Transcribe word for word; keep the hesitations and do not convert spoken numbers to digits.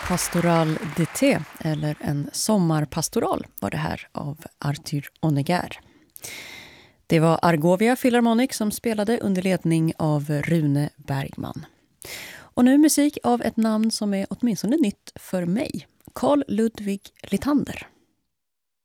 Pastoral d'été, eller en sommarpastoral, var det här av Arthur Honegger. Det var Argovia Philharmonic som spelade under ledning av Rune Bergman. Och nu musik av ett namn som är åtminstone nytt för mig, Carl Ludwig Littander.